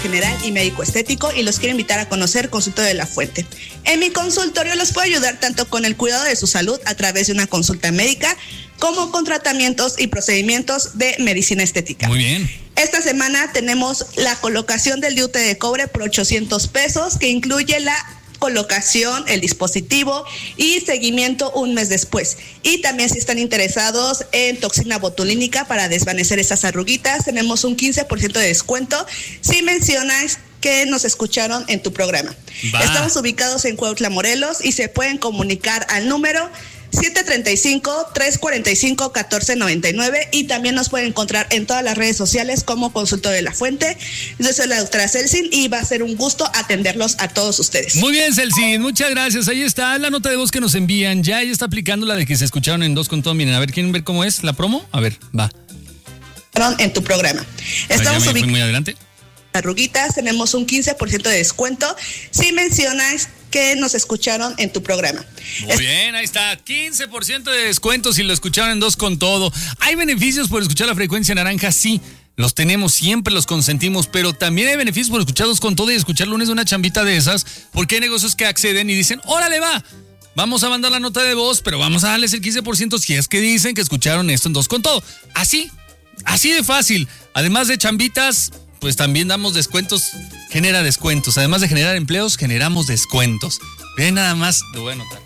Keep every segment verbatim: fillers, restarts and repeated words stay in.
general y médico estético y los quiero invitar a conocer Consultorio de la Fuente. En mi consultorio los puedo ayudar tanto con el cuidado de su salud a través de una consulta médica como con tratamientos y procedimientos de medicina estética. Muy bien. Esta semana tenemos la colocación del diente de cobre por ochocientos pesos, que incluye la colocación, el dispositivo y seguimiento un mes después. Y también si están interesados en toxina botulínica para desvanecer esas arruguitas, tenemos un quince por ciento de descuento si mencionas que nos escucharon en tu programa. Va. Estamos ubicados en Cuautla, Morelos, y se pueden comunicar al número siete tres cinco, tres cuatro cinco, uno cuatro nueve nueve y también nos pueden encontrar en todas las redes sociales como Consultorio de la Fuente. Yo soy la doctora Celsin y va a ser un gusto atenderlos a todos ustedes. Muy bien, Celsin, muchas gracias. Ahí está la nota de voz que nos envían. Ya ella está aplicando la de que se escucharon en Dos con Todo. Miren, a ver, ¿quieren ver cómo es la promo? A ver, va. En tu programa. Estamos ubicados. Muy adelante. Arruguitas, tenemos un quince por ciento de descuento si mencionas que nos escucharon en tu programa. Muy bien, ahí está, quince por ciento de descuento si lo escucharon en Dos con Todo. ¿Hay beneficios por escuchar la frecuencia naranja? Sí, los tenemos, siempre los consentimos, pero también hay beneficios por escuchar Dos con Todo y escuchar lunes una chambita de esas, porque hay negocios que acceden y dicen, órale va, vamos a mandar la nota de voz, pero vamos a darles el quince por ciento si es que dicen que escucharon esto en Dos con Todo. Así, así de fácil. Además de chambitas, pues también damos descuentos, genera descuentos. Además de generar empleos, generamos descuentos. Ve nada más, lo voy a anotar.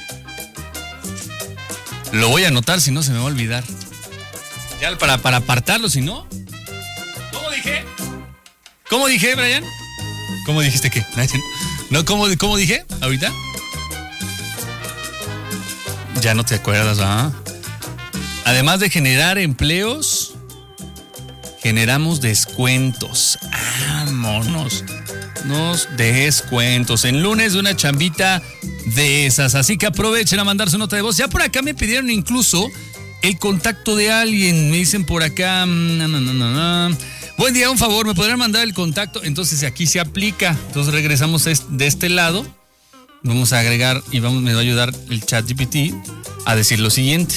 Lo voy a anotar, si no se me va a olvidar. Ya para, para apartarlo, si no. ¿Cómo dije? ¿Cómo dije, Brian? ¿Cómo dijiste qué? ¿No? ¿Cómo, cómo dije ahorita? Ya no te acuerdas, ¿ah? Además de generar empleos, generamos descuentos. Vámonos. Nos descuentos. En lunes de una chambita de esas. Así que aprovechen a mandar su nota de voz. Ya por acá me pidieron incluso el contacto de alguien. Me dicen por acá. No, no, no, no, no. Buen día, un favor, ¿me podrían mandar el contacto? Entonces aquí se aplica. Entonces regresamos de este lado. Vamos a agregar y vamos, me va a ayudar el ChatGPT a decir lo siguiente.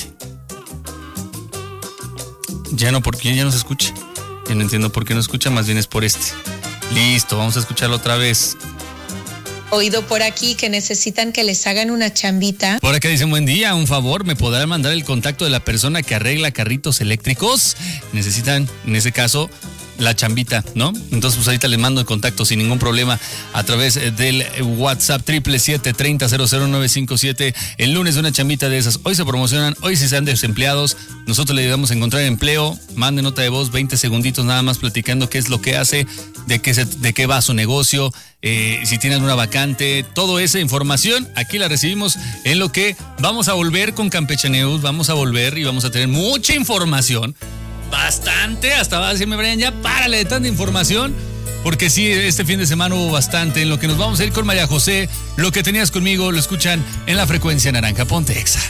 Ya no, porque ya no se escucha. Yo no entiendo por qué no escucha, más bien es por este. Listo, vamos a escucharlo otra vez. Oído por aquí que necesitan que les hagan una chambita. Por acá dicen, buen día, un favor, ¿me podrán mandar el contacto de la persona que arregla carritos eléctricos? Necesitan, en ese caso, la chambita, ¿no? Entonces, pues ahorita les mando el contacto sin ningún problema a través del WhatsApp triple siete treinta cero cero nueve cinco siete. El lunes de una chambita de esas. Hoy se promocionan, hoy si sean desempleados, nosotros le ayudamos a encontrar empleo. Manden nota de voz, veinte segunditos nada más platicando qué es lo que hace, de qué, se, de qué va su negocio, eh, si tienen una vacante, toda esa información, aquí la recibimos en lo que vamos a volver con Campeche News, vamos a volver y vamos a tener mucha información. Bastante, hasta va a decirme Brian, ya párale de tanta información, porque sí, este fin de semana hubo bastante. En lo que nos vamos a ir con María José, lo que tenías conmigo, lo escuchan en la frecuencia naranja. Ponte Exa.